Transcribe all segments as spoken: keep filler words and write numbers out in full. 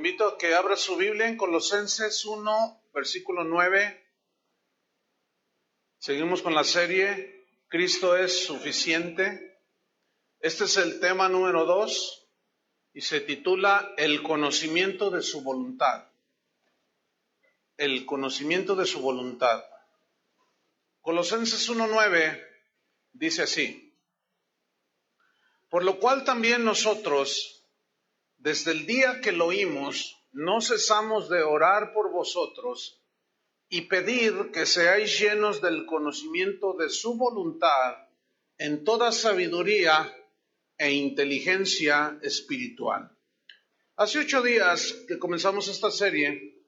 invito a que abra su Biblia en Colosenses uno, versículo nueve. Seguimos con la serie Cristo es suficiente. Este es el tema número dos y se titula El conocimiento de su voluntad. El conocimiento de su voluntad. Colosenses uno nueve dice así: por lo cual también nosotros, desde el día que lo oímos, no cesamos de orar por vosotros y pedir que seáis llenos del conocimiento de su voluntad en toda sabiduría e inteligencia espiritual. Hace ocho días que comenzamos esta serie,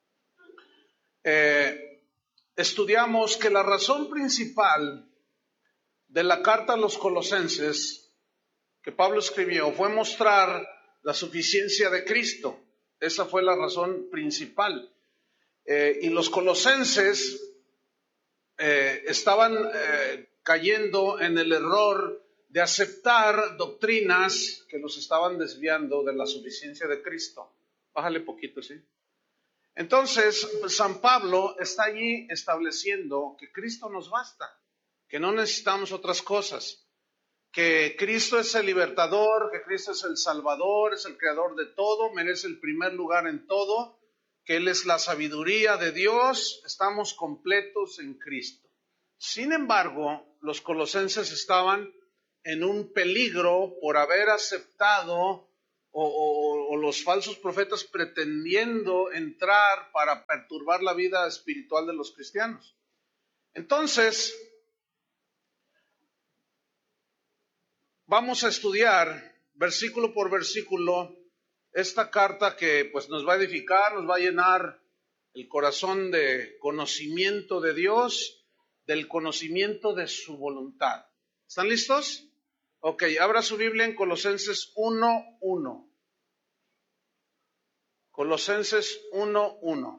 eh, estudiamos que la razón principal de la carta a los Colosenses que Pablo escribió fue mostrar la suficiencia de Cristo. Esa fue la razón principal. Eh, y los colosenses eh, estaban eh, cayendo en el error de aceptar doctrinas que los estaban desviando de la suficiencia de Cristo. Bájale poquito, ¿sí? Entonces, San Pablo está allí estableciendo que Cristo nos basta, que no necesitamos otras cosas, que Cristo es el libertador, que Cristo es el salvador, es el creador de todo, merece el primer lugar en todo, que Él es la sabiduría de Dios, estamos completos en Cristo. Sin embargo, los colosenses estaban en un peligro por haber aceptado o, o, o los falsos profetas pretendiendo entrar para perturbar la vida espiritual de los cristianos. Entonces, vamos a estudiar versículo por versículo esta carta que pues nos va a edificar, nos va a llenar el corazón de conocimiento de Dios, del conocimiento de su voluntad. ¿Están listos? Ok, abra su Biblia en Colosenses uno uno. Colosenses uno uno.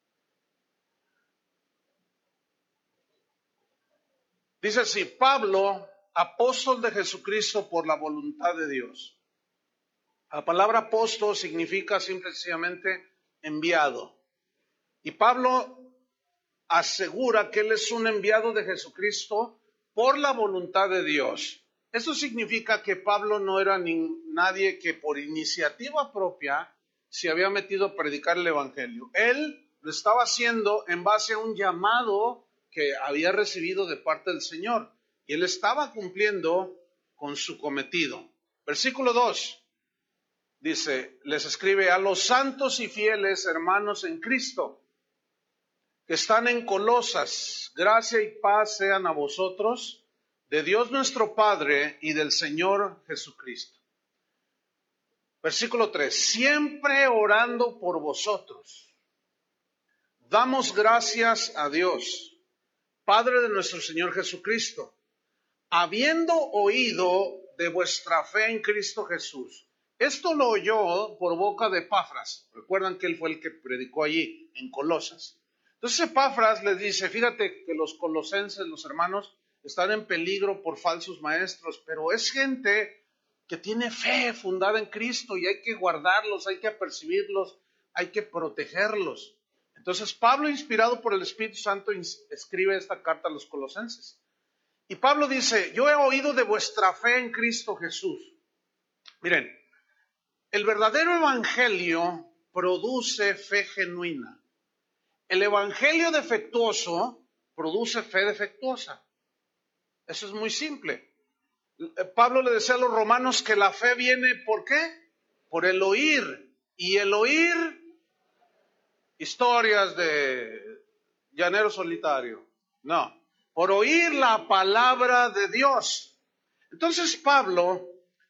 Dice así: Pablo, apóstol de Jesucristo por la voluntad de Dios. La palabra apóstol significa simplemente enviado. Y Pablo asegura que él es un enviado de Jesucristo por la voluntad de Dios. Eso significa que Pablo no era ni nadie que por iniciativa propia se había metido a predicar el evangelio. Él lo estaba haciendo en base a un llamado que había recibido de parte del Señor. Y él estaba cumpliendo con su cometido. Versículo dos. Dice, les escribe: a los santos y fieles hermanos en Cristo, que están en Colosas, gracia y paz sean a vosotros, de Dios nuestro Padre y del Señor Jesucristo. Versículo tres, siempre orando por vosotros, damos gracias a Dios, Padre de nuestro Señor Jesucristo, habiendo oído de vuestra fe en Cristo Jesús. Esto lo oyó por boca de Epafras. Recuerdan que él fue el que predicó allí en Colosas. Entonces Epafras les dice: fíjate que los colosenses, los hermanos, están en peligro por falsos maestros, pero es gente que tiene fe fundada en Cristo y hay que guardarlos, hay que apercibirlos, hay que protegerlos. Entonces Pablo, inspirado por el Espíritu Santo, escribe esta carta a los colosenses. Y Pablo dice: yo he oído de vuestra fe en Cristo Jesús. Miren, el verdadero evangelio produce fe genuina. El evangelio defectuoso produce fe defectuosa. Eso es muy simple. Pablo le decía a los romanos que la fe viene, ¿por qué? Por el oír. Y el oír, historias de llanero solitario. No, por oír la palabra de Dios. Entonces Pablo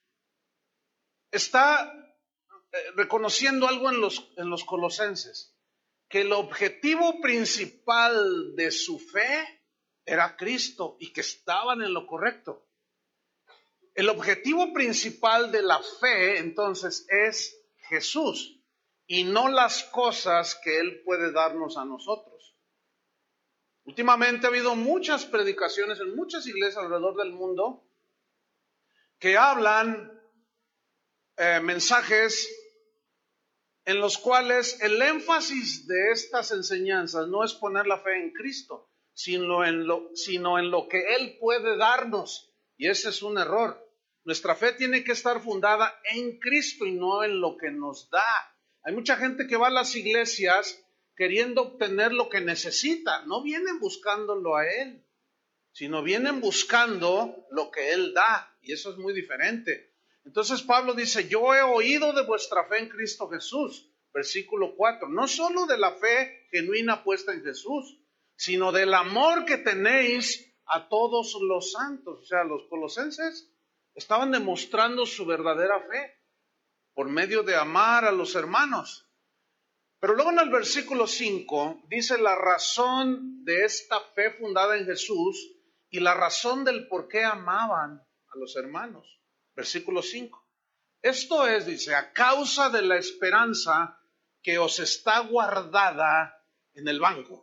está reconociendo algo en los, en los colosenses, que el objetivo principal de su fe era Cristo y que estaban en lo correcto. El objetivo principal de la fe entonces es Jesús y no las cosas que Él puede darnos a nosotros. Últimamente ha habido muchas predicaciones en muchas iglesias alrededor del mundo que hablan eh, mensajes en los cuales el énfasis de estas enseñanzas no es poner la fe en Cristo, sino en lo, sino en lo que Él puede darnos. Y ese es un error. Nuestra fe tiene que estar fundada en Cristo y no en lo que nos da. Hay mucha gente que va a las iglesias queriendo obtener lo que necesita. No vienen buscándolo a Él, sino vienen buscando lo que Él da. Y eso es muy diferente. Entonces Pablo dice, yo he oído de vuestra fe en Cristo Jesús. Versículo cuatro. No solo de la fe genuina puesta en Jesús, sino del amor que tenéis a todos los santos. O sea, los colosenses estaban demostrando su verdadera fe por medio de amar a los hermanos. Pero luego en el versículo cinco dice la razón de esta fe fundada en Jesús y la razón del por qué amaban a los hermanos. Versículo cinco. Esto es, dice, a causa de la esperanza que os está guardada en el banco.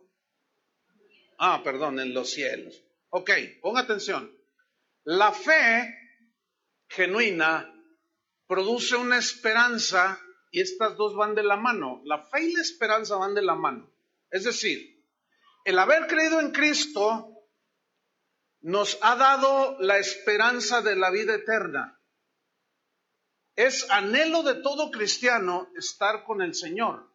Ah, perdón, en los cielos. Ok, ponga atención. La fe genuina produce una esperanza y estas dos van de la mano. La fe y la esperanza van de la mano. Es decir, el haber creído en Cristo nos ha dado la esperanza de la vida eterna. Es anhelo de todo cristiano estar con el Señor.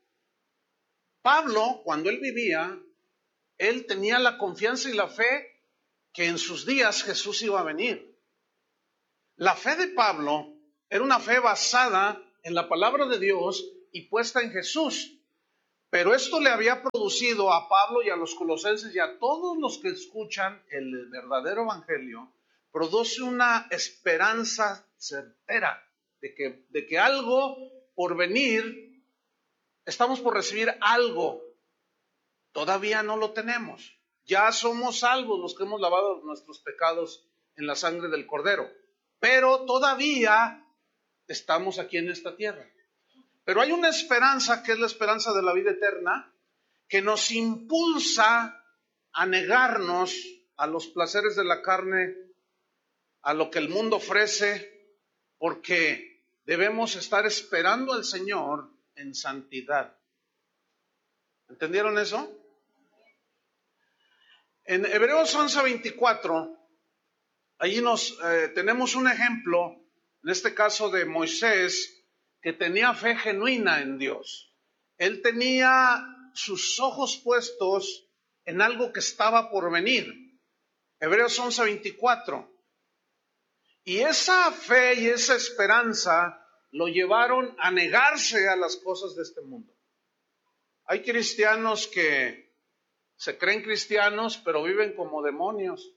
Pablo, cuando él vivía, él tenía la confianza y la fe que en sus días Jesús iba a venir. La fe de Pablo era una fe basada en la palabra de Dios y puesta en Jesús. Pero esto le había producido a Pablo y a los colosenses y a todos los que escuchan el verdadero evangelio, produce una esperanza certera de que, de que algo por venir, estamos por recibir algo. Todavía no lo tenemos. Ya somos salvos los que hemos lavado nuestros pecados en la sangre del Cordero. Pero todavía estamos aquí en esta tierra. Pero hay una esperanza que es la esperanza de la vida eterna que nos impulsa a negarnos a los placeres de la carne, a lo que el mundo ofrece, porque debemos estar esperando al Señor en santidad. ¿Entendieron eso? En Hebreos once veinticuatro, allí nos eh, tenemos un ejemplo, en este caso de Moisés, que tenía fe genuina en Dios. Él tenía sus ojos puestos en algo que estaba por venir. Hebreos once veinticuatro. Y esa fe y esa esperanza lo llevaron a negarse a las cosas de este mundo. Hay cristianos que se creen cristianos, pero viven como demonios.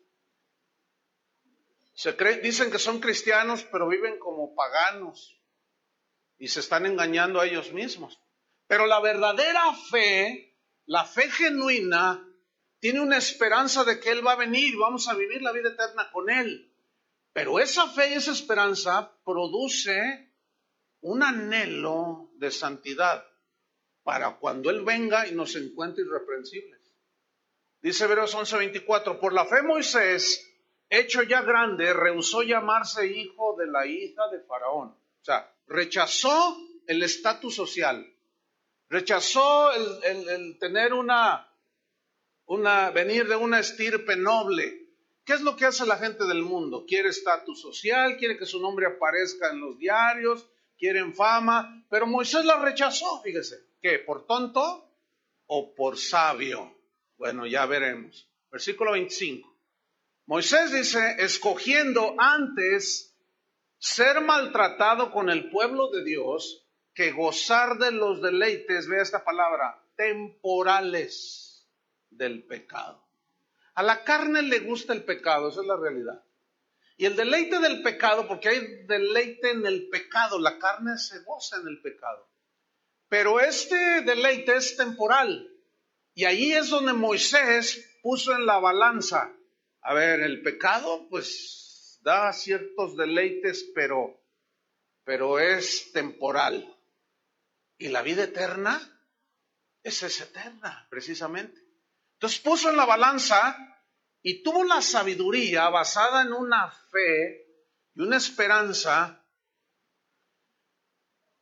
Se creen, dicen que son cristianos, pero viven como paganos. Y se están engañando a ellos mismos. Pero la verdadera fe, la fe genuina, tiene una esperanza de que Él va a venir y vamos a vivir la vida eterna con Él. Pero esa fe y esa esperanza produce un anhelo de santidad para cuando Él venga y nos encuentre irreprensibles. Dice Hebreos once veinticuatro, por la fe Moisés, hecho ya grande, rehusó llamarse hijo de la hija de Faraón. O sea, rechazó el estatus social, rechazó el, el, el tener una, una, venir de una estirpe noble. ¿Qué es lo que hace la gente del mundo? Quiere estatus social, quiere que su nombre aparezca en los diarios, quieren fama, pero Moisés la rechazó, fíjese. ¿Qué? ¿Por tonto o por sabio? Bueno, ya veremos. Versículo veinticinco. Moisés dice, escogiendo antes ser maltratado con el pueblo de Dios que gozar de los deleites, vea esta palabra, temporales del pecado. A la carne le gusta el pecado, esa es la realidad. Y el deleite del pecado, porque hay deleite en el pecado, la carne se goza en el pecado. Pero este deleite es temporal. Y ahí es donde Moisés puso en la balanza. A ver, el pecado pues da ciertos deleites, pero, pero es temporal. Y la vida eterna, esa es eterna, precisamente. Entonces puso en la balanza y tuvo la sabiduría basada en una fe y una esperanza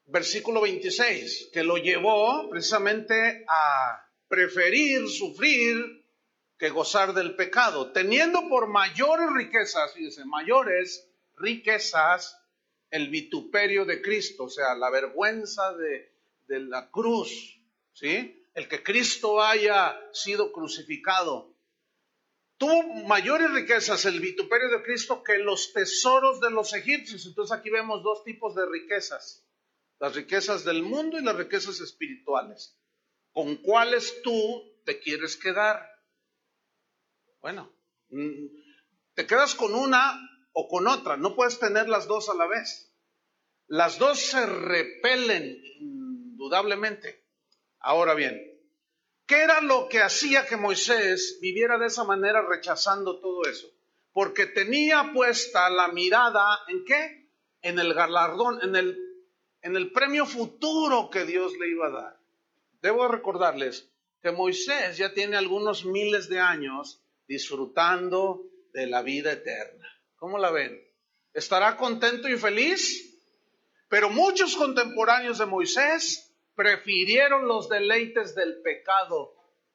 versículo veintiséis, que lo llevó precisamente a preferir sufrir que gozar del pecado, teniendo por mayores riquezas, fíjese, mayores riquezas, el vituperio de Cristo, o sea, la vergüenza de, de la cruz, ¿sí? El que Cristo haya sido crucificado. Tuvo mayores riquezas el vituperio de Cristo que los tesoros de los egipcios. Entonces aquí vemos dos tipos de riquezas: las riquezas del mundo y las riquezas espirituales. ¿Con cuáles tú te quieres quedar? Bueno, te quedas con una o con otra, no puedes tener las dos a la vez. Las dos se repelen indudablemente. Ahora bien, ¿qué era lo que hacía que Moisés viviera de esa manera, rechazando todo eso? Porque tenía puesta la mirada ¿en qué? En el galardón, en el, en el premio futuro que Dios le iba a dar. Debo recordarles que Moisés ya tiene algunos miles de años disfrutando de la vida eterna. ¿Cómo la ven? ¿Estará contento y feliz? Pero muchos contemporáneos de Moisés prefirieron los deleites del pecado,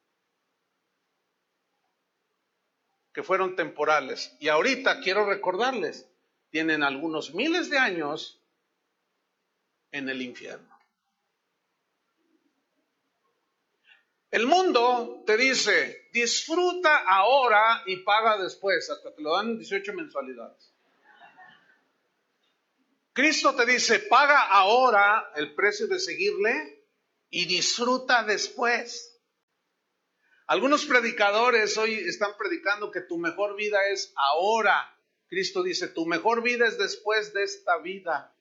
que fueron temporales. Y ahorita quiero recordarles, tienen algunos miles de años en el infierno. El mundo te dice, disfruta ahora y paga después, hasta te lo dan en dieciocho mensualidades. Cristo te dice, paga ahora el precio de seguirle y disfruta después. Algunos predicadores hoy están predicando que tu mejor vida es ahora. Cristo dice, tu mejor vida es después de esta vida.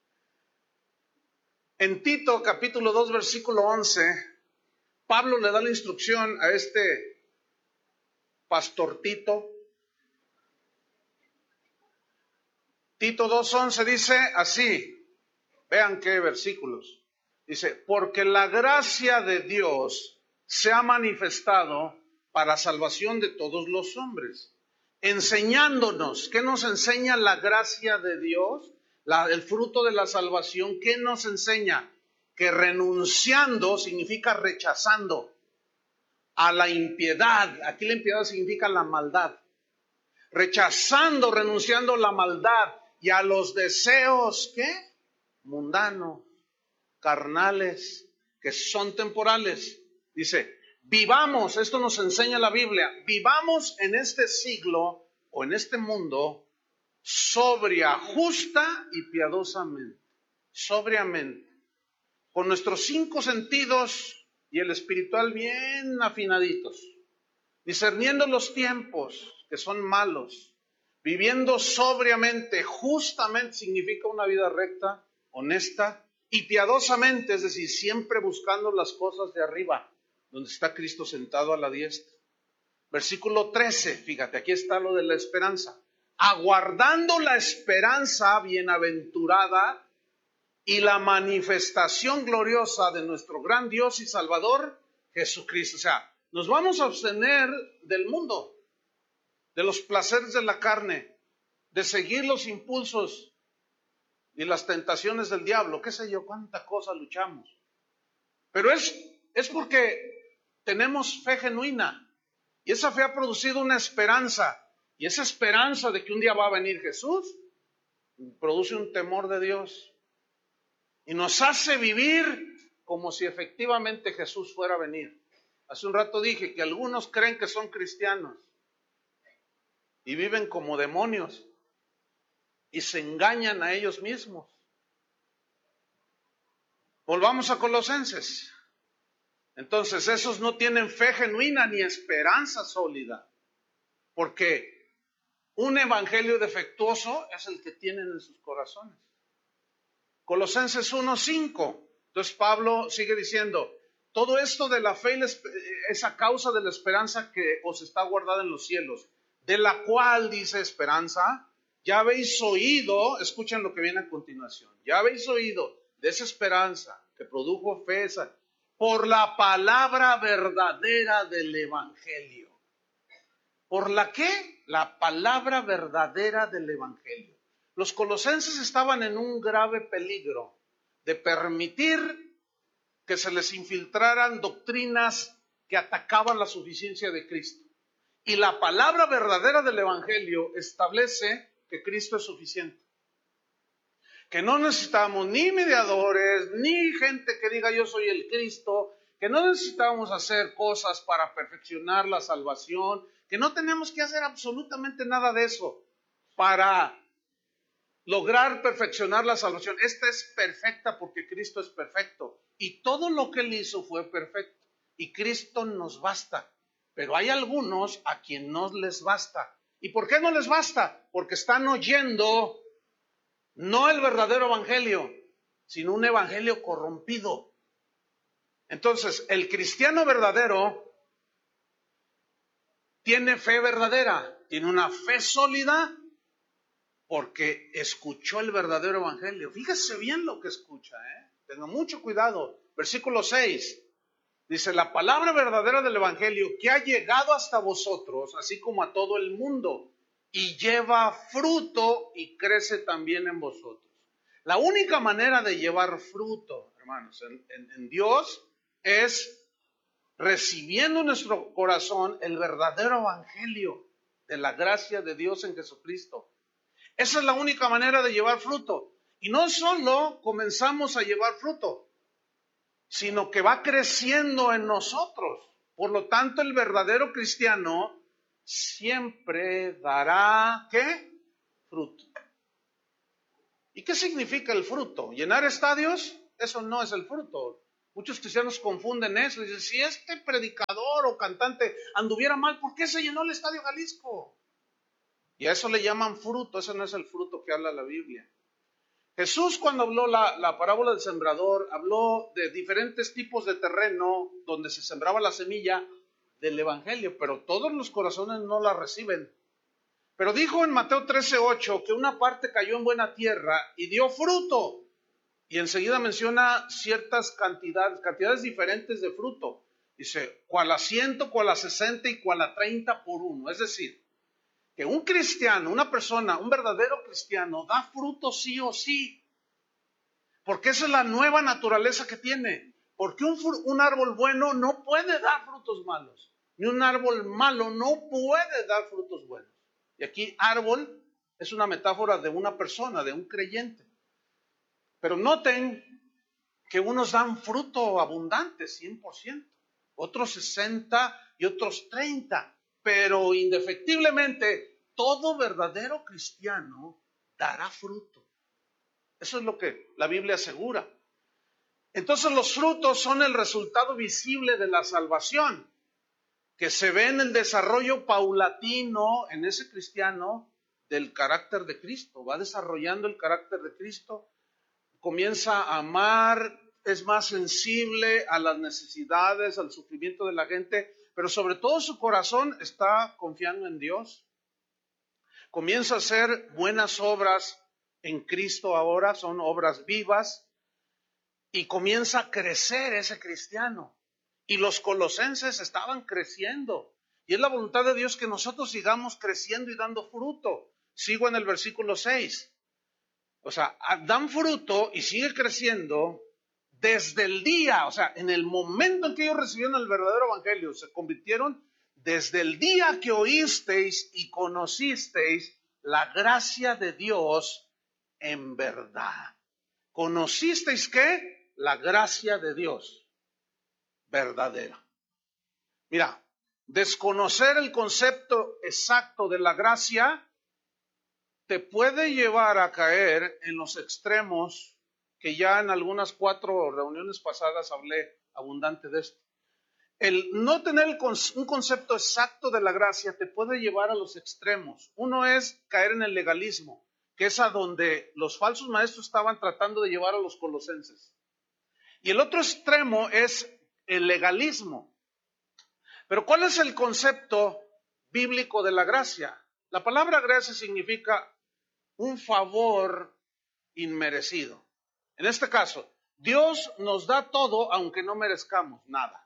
En Tito capítulo dos versículo once, Pablo le da la instrucción a este pastor Tito. Tito dos once dice así, vean qué versículos. Dice, porque la gracia de Dios se ha manifestado para salvación de todos los hombres, enseñándonos. ¿Qué nos enseña la gracia de Dios? La, el fruto de la salvación. ¿Qué nos enseña? Que renunciando significa rechazando a la impiedad. Aquí la impiedad significa la maldad. Rechazando, renunciando a la maldad y a los deseos, ¿qué? Mundanos, carnales, que son temporales. Dice, vivamos, esto nos enseña la Biblia, vivamos en este siglo o en este mundo sobria, justa y piadosamente, sobriamente, con nuestros cinco sentidos y el espiritual bien afinaditos, discerniendo los tiempos que son malos, viviendo sobriamente, justamente significa una vida recta, honesta y piadosamente, es decir, siempre buscando las cosas de arriba, donde está Cristo sentado a la diestra. Versículo trece, fíjate, aquí está lo de la esperanza. Aguardando la esperanza bienaventurada y la manifestación gloriosa de nuestro gran Dios y Salvador, Jesucristo. O sea, nos vamos a abstener del mundo, de los placeres de la carne, de seguir los impulsos y las tentaciones del diablo, qué sé yo, cuánta cosa luchamos. Pero es, es porque tenemos fe genuina y esa fe ha producido una esperanza, y esa esperanza de que un día va a venir Jesús produce un temor de Dios y nos hace vivir como si efectivamente Jesús fuera a venir. Hace un rato dije que algunos creen que son cristianos y viven como demonios y se engañan a ellos mismos. Volvamos a Colosenses. Entonces, esos no tienen fe genuina ni esperanza sólida, porque un evangelio defectuoso es el que tienen en sus corazones. Colosenses uno cinco. Entonces Pablo sigue diciendo, todo esto de la fe es a causa de la esperanza que os está guardada en los cielos, de la cual, dice esperanza, ya habéis oído, escuchen lo que viene a continuación, ya habéis oído de esa esperanza que produjo fe, esa, por la palabra verdadera del evangelio. ¿Por la qué? La palabra verdadera del evangelio. Los colosenses estaban en un grave peligro de permitir que se les infiltraran doctrinas que atacaban la suficiencia de Cristo. Y la palabra verdadera del Evangelio establece que Cristo es suficiente. Que no necesitamos ni mediadores, ni gente que diga yo soy el Cristo, que no necesitamos hacer cosas para perfeccionar la salvación, que no tenemos que hacer absolutamente nada de eso para lograr perfeccionar la salvación. Esta es perfecta porque Cristo es perfecto y todo lo que Él hizo fue perfecto y Cristo nos basta. Pero hay algunos a quien no les basta. ¿Y por qué no les basta? Porque están oyendo no el verdadero evangelio, sino un evangelio corrompido. Entonces, el cristiano verdadero tiene fe verdadera, tiene una fe sólida porque escuchó el verdadero evangelio. Fíjese bien lo que escucha, ¿eh? Tenga mucho cuidado. Versículo seis. Dice, la palabra verdadera del evangelio que ha llegado hasta vosotros, así como a todo el mundo, y lleva fruto y crece también en vosotros. La única manera de llevar fruto, hermanos, en, en, en Dios es recibiendo en nuestro corazón el verdadero evangelio de la gracia de Dios en Jesucristo. Esa es la única manera de llevar fruto. Y no solo comenzamos a llevar fruto, sino que va creciendo en nosotros. Por lo tanto, el verdadero cristiano siempre dará, ¿qué? Fruto. ¿Y qué significa el fruto? ¿Llenar estadios? Eso no es el fruto. Muchos cristianos confunden eso. Dicen, si este predicador o cantante anduviera mal, ¿por qué se llenó el Estadio Jalisco? Y a eso le llaman fruto. Ese no es el fruto que habla la Biblia. Jesús, cuando habló la, la parábola del sembrador, habló de diferentes tipos de terreno donde se sembraba la semilla del evangelio, pero todos los corazones no la reciben. Pero dijo en Mateo trece ocho que una parte cayó en buena tierra y dio fruto. Y enseguida menciona ciertas cantidades, cantidades diferentes de fruto. Dice, cual a ciento, cual a sesenta y cual a treinta por uno. Es decir, que un cristiano, una persona, un verdadero cristiano, da fruto sí o sí. Porque esa es la nueva naturaleza que tiene. Porque un, un árbol bueno no puede dar frutos malos. Ni un árbol malo no puede dar frutos buenos. Y aquí árbol es una metáfora de una persona, de un creyente. Pero noten que unos dan fruto abundante, cien por ciento. Otros sesenta y otros treinta. Pero indefectiblemente, todo verdadero cristiano dará fruto. Eso es lo que la Biblia asegura. Entonces los frutos son el resultado visible de la salvación, que se ve en el desarrollo paulatino en ese cristiano del carácter de Cristo. Va desarrollando el carácter de Cristo, comienza a amar, es más sensible a las necesidades, al sufrimiento de la gente, pero sobre todo su corazón está confiando en Dios. Comienza a hacer buenas obras en Cristo ahora, son obras vivas, y comienza a crecer ese cristiano. Y los colosenses estaban creciendo, y es la voluntad de Dios que nosotros sigamos creciendo y dando fruto. Sigo en el versículo seis. O sea, dan fruto y sigue creciendo desde el día, o sea, en el momento en que ellos recibieron el verdadero evangelio, se convirtieron desde el día que oísteis y conocisteis la gracia de Dios en verdad. ¿Conocisteis qué? La gracia de Dios verdadera. Mira, desconocer el concepto exacto de la gracia te puede llevar a caer en los extremos que ya en algunas cuatro reuniones pasadas hablé abundante de esto. El no tener un concepto exacto de la gracia te puede llevar a los extremos. Uno es caer en el legalismo, que es a donde los falsos maestros estaban tratando de llevar a los colosenses. Y el otro extremo es el legalismo. Pero ¿cuál es el concepto bíblico de la gracia? La palabra gracia significa un favor inmerecido. En este caso, Dios nos da todo aunque no merezcamos nada.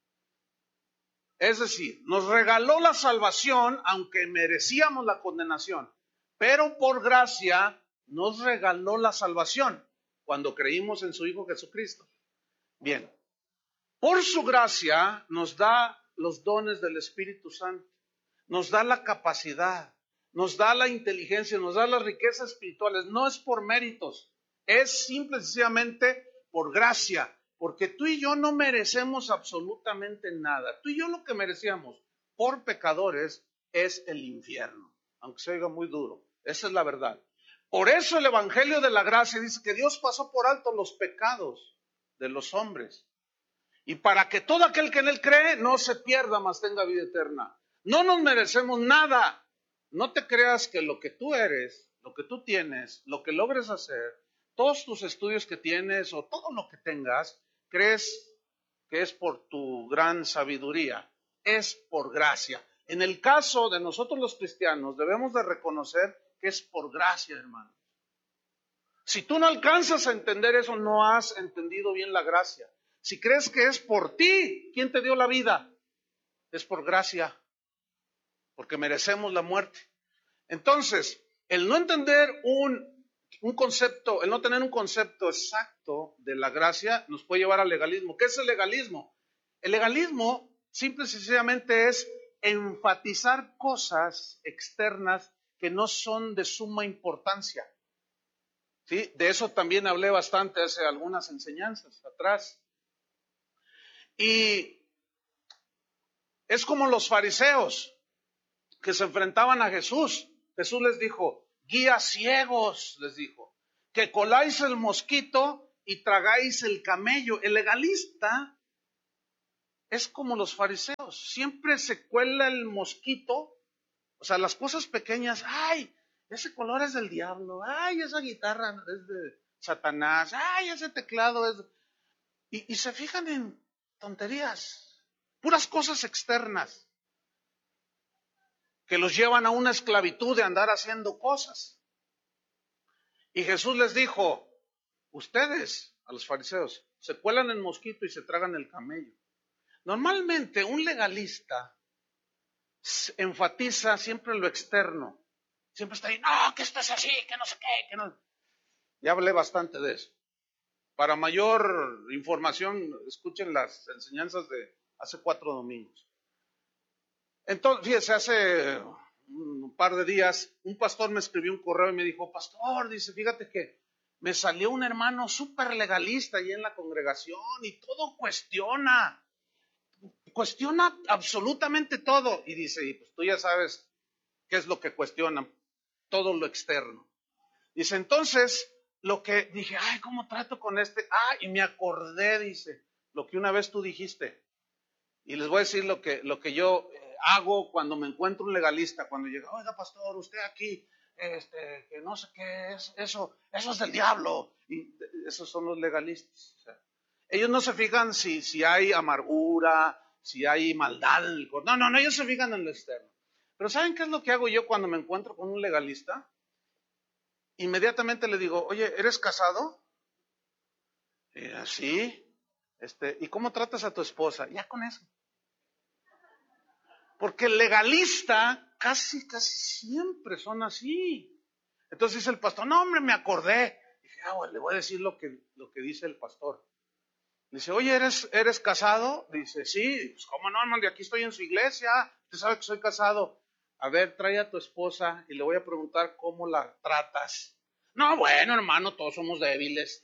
Es decir, nos regaló la salvación aunque merecíamos la condenación, pero por gracia nos regaló la salvación. cuando creímos en su Hijo Jesucristo. Bien, por su gracia nos da los dones del Espíritu Santo, nos da la capacidad, nos da la inteligencia, nos da las riquezas espirituales. No es por méritos, es simple y sencillamente por gracia, porque tú y yo no merecemos absolutamente nada. Tú y yo lo que merecíamos por pecadores es el infierno, aunque se oiga muy duro. Esa es la verdad. Por eso el Evangelio de la Gracia dice que Dios pasó por alto los pecados de los hombres, y para que todo aquel que en él cree no se pierda, mas tenga vida eterna. No nos merecemos nada. No te creas que lo que tú eres, lo que tú tienes, lo que logres hacer, todos tus estudios que tienes o todo lo que tengas, crees que es por tu gran sabiduría. Es por gracia. En el caso de nosotros los cristianos, debemos de reconocer que es por gracia, hermano. Si tú no alcanzas a entender eso, no has entendido bien la gracia. Si crees que es por ti, ¿quién te dio la vida? Es por gracia, porque merecemos la muerte. Entonces, el no entender un, un concepto, el no tener un concepto exacto de la gracia, nos puede llevar al legalismo. ¿Qué es el legalismo? El legalismo, simple y sencillamente, es enfatizar cosas externas que no son de suma importancia. ¿Sí? De eso también hablé bastante hace algunas enseñanzas atrás. Y es como los fariseos que se enfrentaban a Jesús. Jesús les dijo, guías ciegos, les dijo, que coláis el mosquito y tragáis el camello. El legalista es como los fariseos, siempre se cuela el mosquito, o sea, las cosas pequeñas, ay, ese color es del diablo, ay, esa guitarra es de Satanás, ay, ese teclado es... Y, y se fijan en tonterías, puras cosas externas que los llevan a una esclavitud de andar haciendo cosas. Y Jesús les dijo, ustedes, a los fariseos, se cuelan el mosquito y se tragan el camello. Normalmente un legalista enfatiza siempre lo externo. Siempre está ahí, no, que esto es así, que no sé qué, que no. Ya hablé bastante de eso. Para mayor información, escuchen las enseñanzas de hace cuatro domingos. Entonces, fíjese, hace un par de días, un pastor me escribió un correo y me dijo, pastor, dice, fíjate que me salió un hermano súper legalista ahí en la congregación y todo cuestiona, cuestiona absolutamente todo. Y dice, y pues tú ya sabes qué es lo que cuestiona, todo lo externo. Dice, entonces, lo que dije, ay, ¿cómo trato con este? Ah, y me acordé, dice, lo que una vez tú dijiste. Y les voy a decir lo que, lo que yo eh, hago cuando me encuentro un legalista, cuando llega, oiga, pastor, usted aquí, este, que no sé qué es, eso, eso es del diablo. Y esos son los legalistas. O sea, ellos no se fijan si, si hay amargura, si hay maldad en el corazón. No, no, no, ellos se fijan en lo externo. Pero ¿saben qué es lo que hago yo cuando me encuentro con un legalista? Inmediatamente le digo, oye, ¿eres casado? Y así, este, ¿y cómo tratas a tu esposa? Ya con eso. Porque el legalista casi, casi siempre son así. Entonces dice el pastor, no hombre, me acordé. Y dije, ah, bueno, le voy a decir lo que, lo que dice el pastor. Dice, oye, ¿eres, ¿eres casado? Dice, sí. Pues, ¿cómo no, hermano? Aquí estoy en su iglesia. Usted sabe que soy casado. A ver, trae a tu esposa y le voy a preguntar cómo la tratas. No, bueno, hermano, todos somos débiles.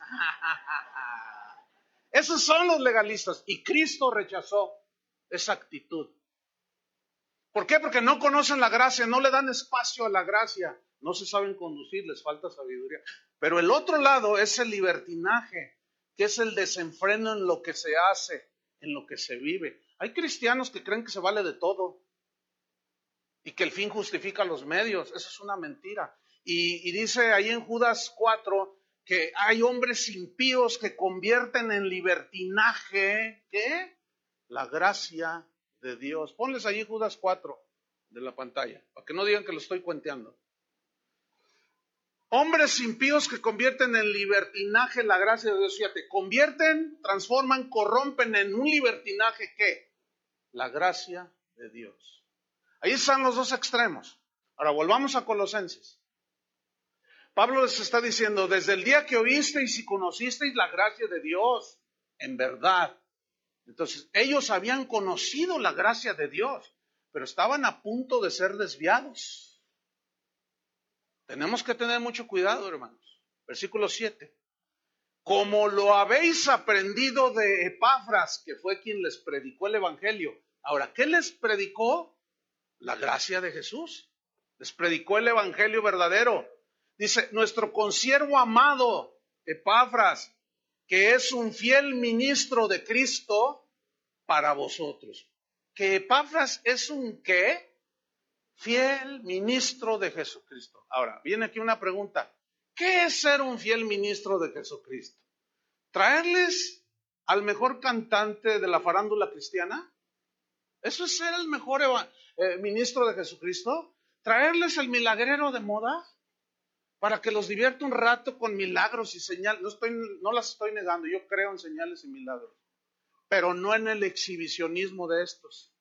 Esos son los legalistas. Y Cristo rechazó esa actitud. ¿Por qué? Porque no conocen la gracia, no le dan espacio a la gracia, no se saben conducir, les falta sabiduría. Pero el otro lado es el libertinaje, que es el desenfreno en lo que se hace, en lo que se vive. Hay cristianos que creen que se vale de todo y que el fin justifica los medios. Eso es una mentira. Y, y dice ahí en Judas cuatro que hay hombres impíos que convierten en libertinaje, ¿qué? La gracia de Dios. Ponles allí Judas cuatro de la pantalla, para que no digan que lo estoy cuenteando. Hombres impíos que convierten en libertinaje la gracia de Dios. Fíjate, convierten, transforman, corrompen en un libertinaje, ¿qué? La gracia de Dios. Ahí están los dos extremos. Ahora volvamos a Colosenses. Pablo les está diciendo, desde el día que oísteis y conocisteis la gracia de Dios, en verdad. Entonces, ellos habían conocido la gracia de Dios, pero estaban a punto de ser desviados. Tenemos que tener mucho cuidado, hermanos. Versículo siete. Como lo habéis aprendido de Epafras, que fue quien les predicó el evangelio. Ahora, ¿qué les predicó? La gracia de Jesús. Les predicó el evangelio verdadero. Dice, nuestro consiervo amado, Epafras, que es un fiel ministro de Cristo para vosotros. ¿Que Epafras es un qué? Fiel ministro de Jesucristo. Ahora, viene aquí una pregunta. ¿Qué es ser un fiel ministro de Jesucristo? ¿Traerles al mejor cantante de la farándula cristiana? ¿Eso es ser el mejor eh, ministro de Jesucristo? ¿Traerles el milagrero de moda? Para que los divierta un rato con milagros y señales. No, estoy, no las estoy negando, yo creo en señales y milagros. Pero no en el exhibicionismo de estos.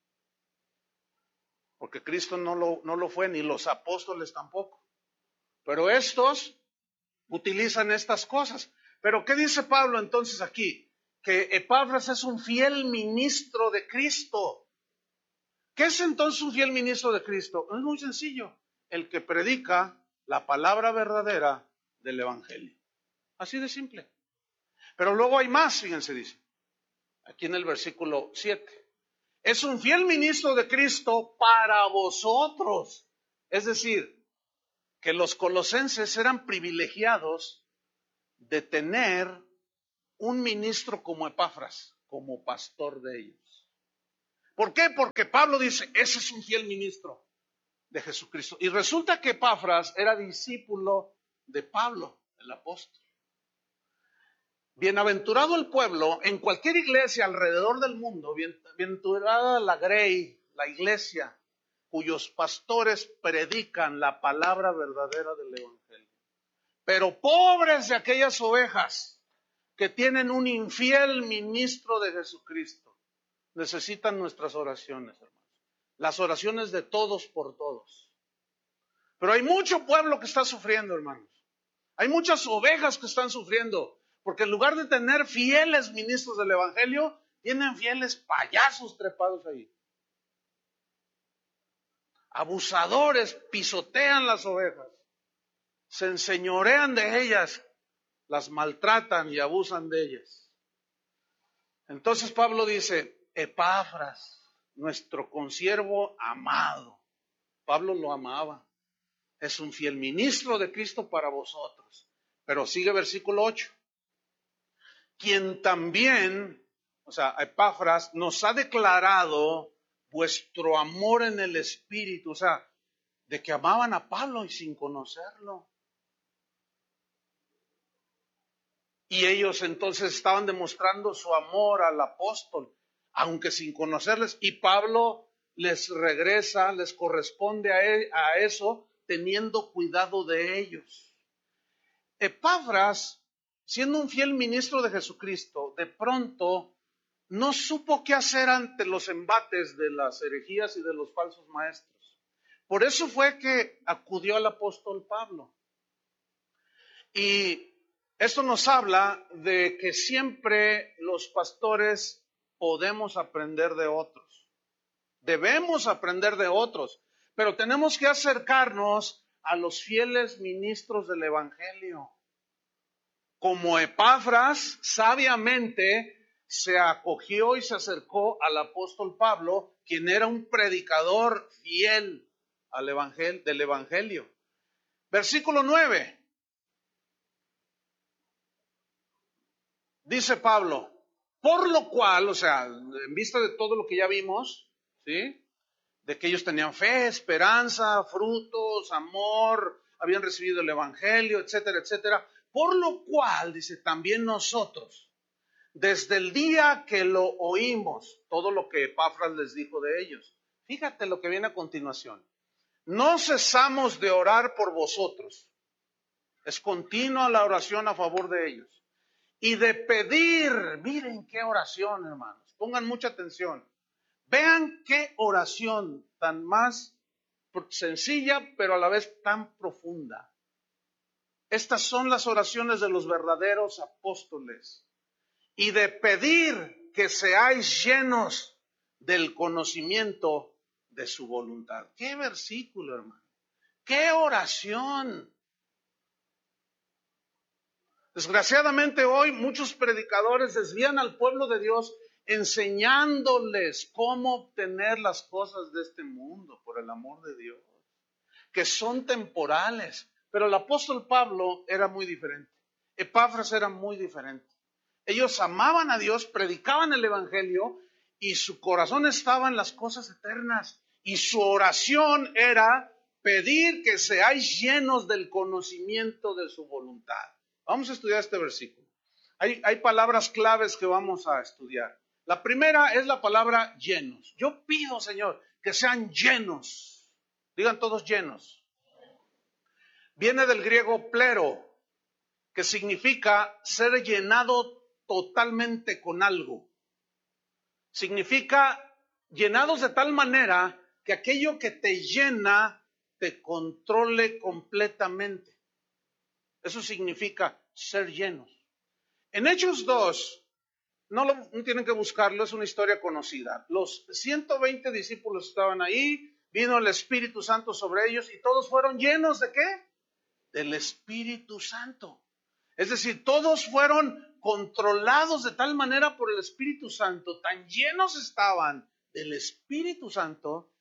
Porque Cristo no lo, no lo fue, ni los apóstoles tampoco. Pero estos utilizan estas cosas. Pero ¿qué dice Pablo entonces aquí? Que Epafras es un fiel ministro de Cristo. ¿Qué es entonces un fiel ministro de Cristo? Es muy sencillo. El que predica la palabra verdadera del evangelio. Así de simple. Pero luego hay más, fíjense, dice. Aquí en el versículo siete. Es un fiel ministro de Cristo para vosotros. Es decir, que los colosenses eran privilegiados de tener un ministro como Epafras, como pastor de ellos. ¿Por qué? Porque Pablo dice, ese es un fiel ministro de Jesucristo. Y resulta que Epafras era discípulo de Pablo, el apóstol. Bienaventurado el pueblo, en cualquier iglesia alrededor del mundo, bienaventurada la grey, la iglesia, cuyos pastores predican la palabra verdadera del evangelio. Pero pobres de aquellas ovejas que tienen un infiel ministro de Jesucristo, necesitan nuestras oraciones, hermanos. Las oraciones de todos por todos. Pero hay mucho pueblo que está sufriendo, hermanos. Hay muchas ovejas que están sufriendo. Porque en lugar de tener fieles ministros del evangelio, tienen fieles payasos trepados ahí. Abusadores, pisotean las ovejas. Se enseñorean de ellas. Las maltratan y abusan de ellas. Entonces Pablo dice, Epafras, nuestro consiervo amado. Pablo lo amaba. Es un fiel ministro de Cristo para vosotros. Pero sigue versículo ocho. Quien también, o sea, Epafras, nos ha declarado vuestro amor en el Espíritu. O sea, de que amaban a Pablo y sin conocerlo. Y ellos entonces estaban demostrando su amor al apóstol, aunque sin conocerles. Y Pablo les regresa, les corresponde a, él, a eso, teniendo cuidado de ellos. Epafras, siendo un fiel ministro de Jesucristo, de pronto no supo qué hacer ante los embates de las herejías y de los falsos maestros. Por eso fue que acudió al apóstol Pablo. Y esto nos habla de que siempre los pastores podemos aprender de otros. Debemos aprender de otros, pero tenemos que acercarnos a los fieles ministros del evangelio. Como Epafras sabiamente se acogió y se acercó al apóstol Pablo, quien era un predicador fiel al evangelio, del evangelio. Versículo nueve. Dice Pablo, por lo cual, o sea, en vista de todo lo que ya vimos, ¿sí? De que ellos tenían fe, esperanza, frutos, amor, habían recibido el evangelio, etcétera, etcétera. Por lo cual, dice, también nosotros, desde el día que lo oímos, todo lo que Epafras les dijo de ellos. Fíjate lo que viene a continuación. No cesamos de orar por vosotros. Es continua la oración a favor de ellos. Y de pedir, miren qué oración, hermanos. Pongan mucha atención. Vean qué oración tan más sencilla, pero a la vez tan profunda. Estas son las oraciones de los verdaderos apóstoles. Y de pedir que seáis llenos del conocimiento de su voluntad. ¿Qué versículo, hermano? ¿Qué oración? Desgraciadamente hoy muchos predicadores desvían al pueblo de Dios enseñándoles cómo obtener las cosas de este mundo, por el amor de Dios, que son temporales. Pero el apóstol Pablo era muy diferente. Epafras era muy diferente. Ellos amaban a Dios, predicaban el evangelio y su corazón estaba en las cosas eternas. Y su oración era pedir que seáis llenos del conocimiento de su voluntad. Vamos a estudiar este versículo. Hay, hay palabras claves que vamos a estudiar. La primera es la palabra llenos. Yo pido, Señor, que sean llenos. Digan todos llenos. Viene del griego plero, que significa ser llenado totalmente con algo. Significa llenados de tal manera que aquello que te llena te controle completamente. Eso significa ser llenos. En Hechos dos, no, lo, no tienen que buscarlo, es una historia conocida. Los ciento veinte discípulos estaban ahí, vino el Espíritu Santo sobre ellos y todos fueron llenos ¿de qué? Del Espíritu Santo. Es decir, todos fueron controlados de tal manera por el Espíritu Santo, tan llenos estaban del Espíritu Santo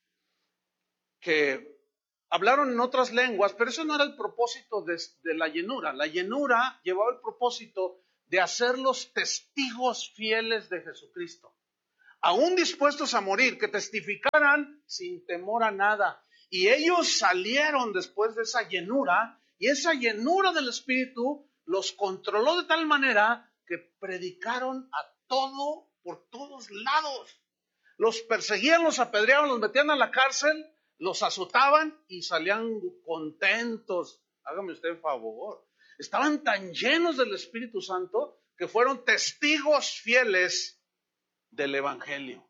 que hablaron en otras lenguas, pero eso no era el propósito de, de la llenura. La llenura llevaba el propósito de hacerlos testigos fieles de Jesucristo, aún dispuestos a morir, que testificaran sin temor a nada. Y ellos salieron después de esa llenura, y esa llenura del Espíritu los controló de tal manera que predicaron a todo, por todos lados. Los perseguían, los apedreaban, los metían a la cárcel, los azotaban y salían contentos. Hágame usted el favor. Estaban tan llenos del Espíritu Santo que fueron testigos fieles del Evangelio.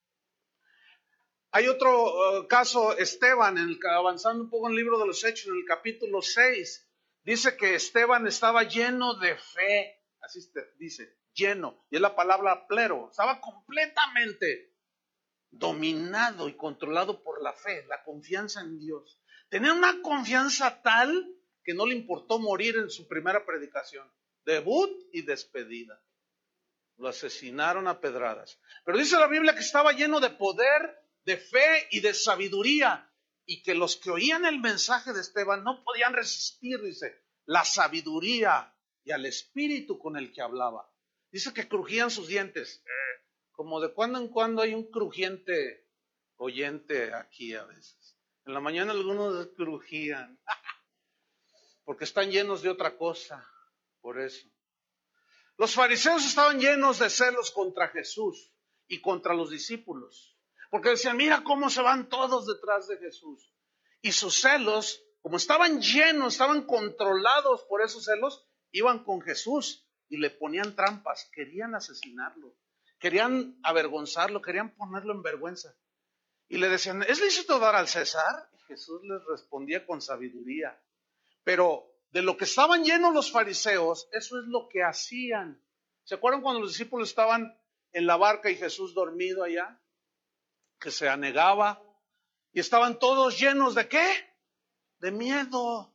Hay otro uh, caso, Esteban, en el, avanzando un poco en el libro de los Hechos, en el capítulo seis, dice que Esteban estaba lleno de fe, así dice, lleno, y es la palabra plero, estaba completamente dominado y controlado por la fe, la confianza en Dios. Tenía una confianza tal que no le importó morir en su primera predicación, debut y despedida. Lo asesinaron a pedradas. Pero dice la Biblia que estaba lleno de poder, de fe y de sabiduría, y que los que oían el mensaje de Esteban no podían resistir, dice, la sabiduría y al espíritu con el que hablaba. Dice que crujían sus dientes, eh, como de cuando en cuando hay un crujiente oyente aquí a veces. En la mañana algunos crujían, porque están llenos de otra cosa, por eso. Los fariseos estaban llenos de celos contra Jesús y contra los discípulos, porque decían, mira cómo se van todos detrás de Jesús. Y sus celos, como estaban llenos, estaban controlados por esos celos, iban con Jesús y le ponían trampas, querían asesinarlo, querían avergonzarlo, querían ponerlo en vergüenza. Y le decían, ¿es lícito dar al César? Y Jesús les respondía con sabiduría. Pero de lo que estaban llenos los fariseos, eso es lo que hacían. ¿Se acuerdan cuando los discípulos estaban en la barca y Jesús dormido allá? Que se anegaba y estaban todos llenos de ¿qué? De miedo.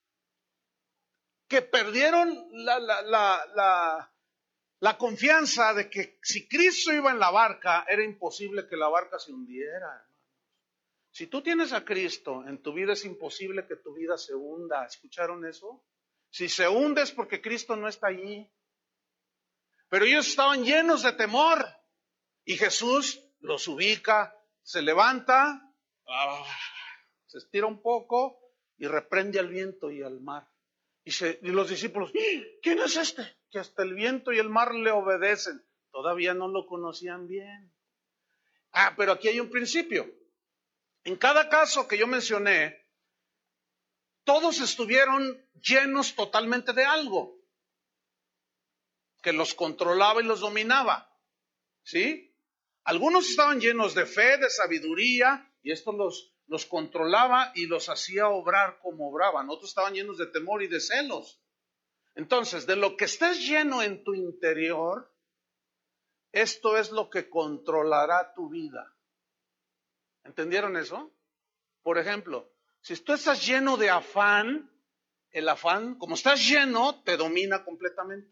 Que perdieron la, la, la, la, la confianza de que si Cristo iba en la barca, era imposible que la barca se hundiera. Si tú tienes a Cristo en tu vida, es imposible que tu vida se hunda. ¿Escucharon eso? Si se hunde es porque Cristo no está allí. Pero ellos estaban llenos de temor. Y Jesús los ubica, se levanta, ah, se estira un poco y reprende al viento y al mar. Y, se, y los discípulos, ¿quién es este? Que hasta el viento y el mar le obedecen. Todavía no lo conocían bien. Ah, pero aquí hay un principio. En cada caso que yo mencioné, todos estuvieron llenos totalmente de algo que los controlaba y los dominaba, ¿sí? Algunos estaban llenos de fe, de sabiduría, y esto los, los controlaba y los hacía obrar como obraban. Otros estaban llenos de temor y de celos. Entonces, de lo que estés lleno en tu interior, esto es lo que controlará tu vida. ¿Entendieron eso? Por ejemplo, si tú estás lleno de afán, el afán, como estás lleno, te domina completamente.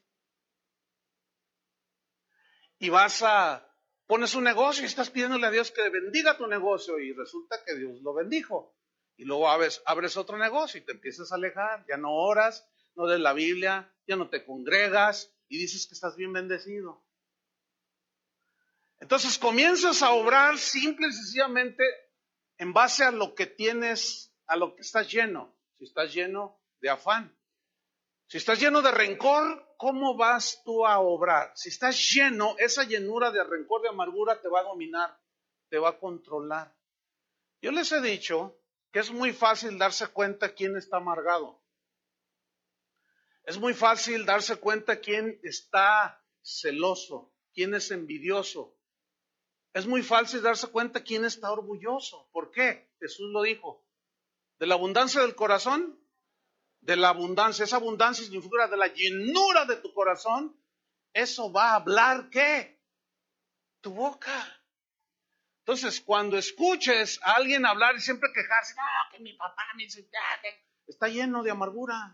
Y vas a, pones un negocio y estás pidiéndole a Dios que bendiga tu negocio y resulta que Dios lo bendijo. Y luego abres, abres otro negocio y te empiezas a alejar, ya no oras, no lees la Biblia, ya no te congregas y dices que estás bien bendecido. Entonces comienzas a obrar simple y sencillamente en base a lo que tienes, a lo que estás lleno. Si estás lleno de afán, si estás lleno de rencor, ¿cómo vas tú a obrar? Si estás lleno, esa llenura de rencor, de amargura te va a dominar, te va a controlar. Yo les he dicho que es muy fácil darse cuenta quién está amargado. Es muy fácil darse cuenta quién está celoso, quién es envidioso. Es muy fácil darse cuenta quién está orgulloso. ¿Por qué? Jesús lo dijo. De la abundancia del corazón, de la abundancia, esa abundancia significa de la llenura de tu corazón, eso va a hablar ¿qué? Tu boca. Entonces, cuando escuches a alguien hablar y siempre quejarse, no, que mi papá me dice, está lleno de amargura.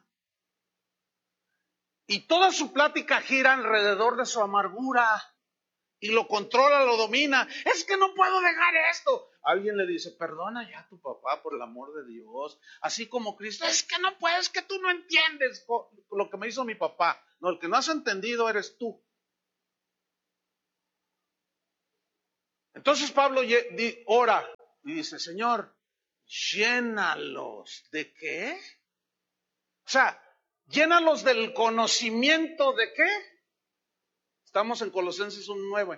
Y toda su plática gira alrededor de su amargura. Y lo controla, lo domina. Es que no puedo dejar esto. Alguien le dice, perdona ya a tu papá por el amor de Dios. Así como Cristo, es que no puedes, que tú no entiendes lo que me hizo mi papá. No, el que no has entendido eres tú. Entonces Pablo ora y dice, Señor, llénalos. ¿De qué? O sea, llénalos del conocimiento de qué. Estamos en Colosenses uno nueve.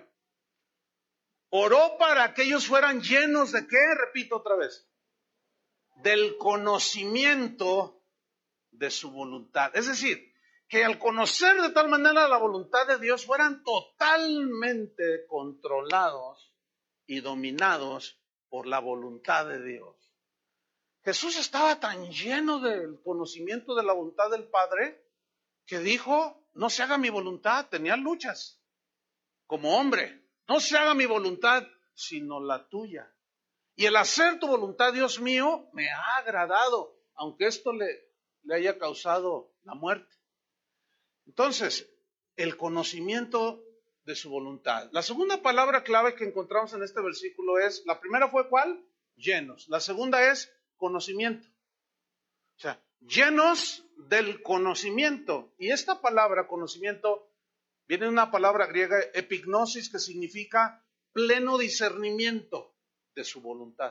Oró para que ellos fueran llenos de qué, repito otra vez, del conocimiento de su voluntad. Es decir, que al conocer de tal manera la voluntad de Dios fueran totalmente controlados y dominados por la voluntad de Dios. Jesús estaba tan lleno del conocimiento de la voluntad del Padre que dijo, no se haga mi voluntad. Tenía luchas como hombre. No se haga mi voluntad, sino la tuya. Y el hacer tu voluntad, Dios mío, me ha agradado, aunque esto le, le haya causado la muerte. Entonces, el conocimiento de su voluntad. La segunda palabra clave que encontramos en este versículo es, la primera fue ¿cuál? Llenos. La segunda es conocimiento. O sea, llenos del conocimiento. Y esta palabra, conocimiento, viene de una palabra griega, epignosis, que significa pleno discernimiento de su voluntad.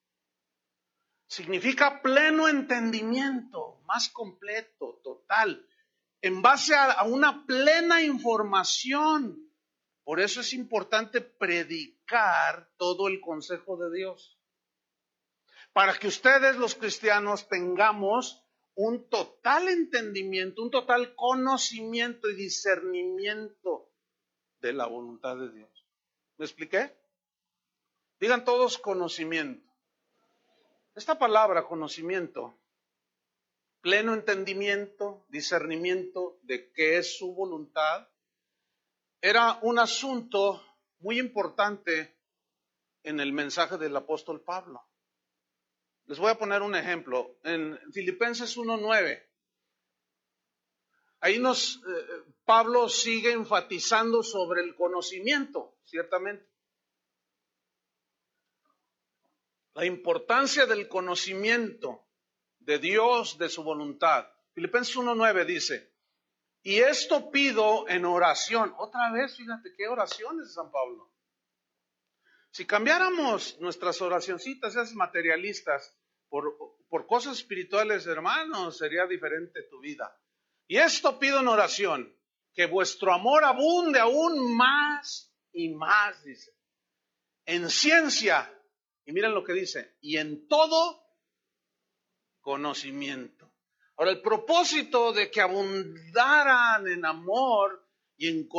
Significa pleno entendimiento, más completo, total, en base a, a una plena información. Por eso es importante predicar todo el consejo de Dios. Para que ustedes, los cristianos, tengamos un total entendimiento, un total conocimiento y discernimiento de la voluntad de Dios. ¿Me expliqué? Digan todos conocimiento. Esta palabra conocimiento, pleno entendimiento, discernimiento de qué es su voluntad, era un asunto muy importante en el mensaje del apóstol Pablo. Les voy a poner un ejemplo. En Filipenses uno nueve, ahí nos, eh, Pablo sigue enfatizando sobre el conocimiento, ciertamente. La importancia del conocimiento de Dios, de su voluntad. Filipenses uno nueve dice, y esto pido en oración. Otra vez, fíjate qué oraciones de San Pablo. Si cambiáramos nuestras oracioncitas, esas materialistas, por, por cosas espirituales, hermanos, sería diferente tu vida. Y esto pido en oración, que vuestro amor abunde aún más y más, dice, en ciencia. Y miren lo que dice, y en todo conocimiento. Ahora, el propósito de que abundaran en amor y en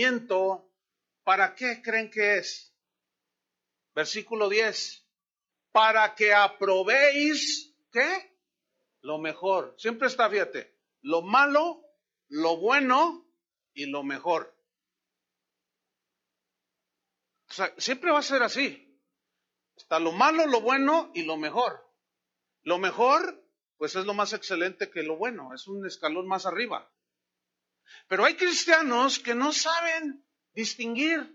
conocimiento, ¿para qué creen que es? Versículo diez. para que aprobéis, ¿qué? Lo mejor. Siempre está, fíjate, lo malo, lo bueno y lo mejor. O sea, siempre va a ser así. Está lo malo, lo bueno y lo mejor. Lo mejor, pues es lo más excelente que lo bueno, es un escalón más arriba. Pero hay cristianos que no saben distinguir.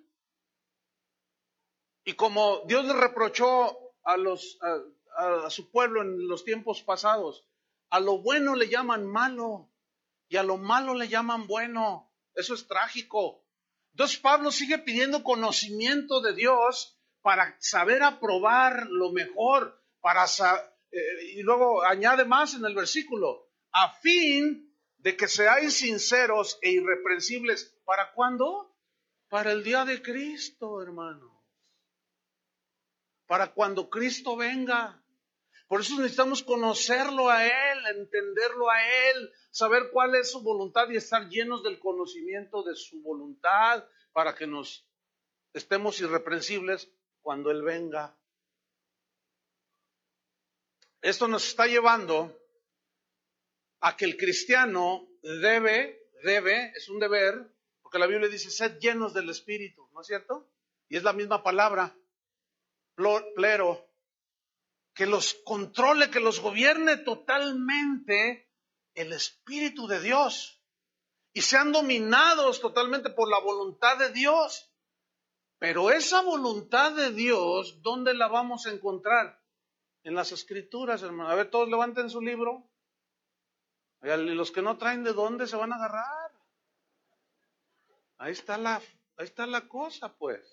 Y como Dios le reprochó a, los, a, a su pueblo en los tiempos pasados, a lo bueno le llaman malo y a lo malo le llaman bueno. Eso es trágico. Entonces Pablo sigue pidiendo conocimiento de Dios para saber aprobar lo mejor, para eh, y luego añade más en el versículo, a fin de que seáis sinceros e irreprensibles. ¿Para cuándo? Para el día de Cristo, hermano. Para cuando Cristo venga. Por eso necesitamos conocerlo a Él, entenderlo a Él, saber cuál es su voluntad y estar llenos del conocimiento de su voluntad para que nos estemos irreprensibles cuando Él venga. Esto nos está llevando a que el cristiano debe, debe, es un deber, porque la Biblia dice, sed llenos del Espíritu, ¿no es cierto? Y es la misma palabra, plero, que los controle, que los gobierne totalmente el Espíritu de Dios y sean dominados totalmente por la voluntad de Dios. Pero esa voluntad de Dios, ¿dónde la vamos a encontrar? En las Escrituras, hermano. A ver, todos levanten su libro. Y los que no traen, ¿de dónde se van a agarrar? Ahí está la, ahí está la cosa, pues.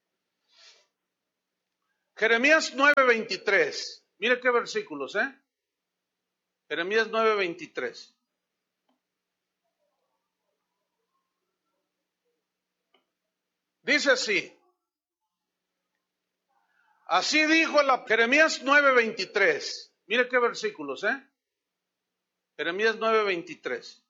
Jeremías nueve veintitrés. Mire qué versículos, ¿eh? Jeremías nueve veintitrés. Dice así. Así dijo la Jeremías nueve veintitrés. Mire qué versículos, ¿eh? Jeremías nueve veintitrés.